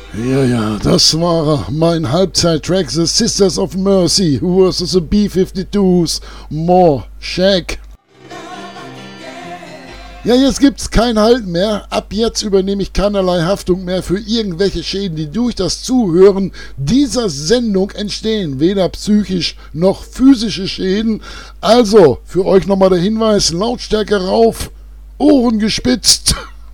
Ja, das war mein Halbzeit-Track The Sisters of Mercy vs. The B-52s More Shaq. Ja, jetzt gibt's kein Halten mehr. Ab jetzt übernehme ich keinerlei Haftung mehr für irgendwelche Schäden, die durch das Zuhören dieser Sendung entstehen. Weder psychisch noch physische Schäden. Also, für euch nochmal der Hinweis, Lautstärke rauf, Ohren gespitzt.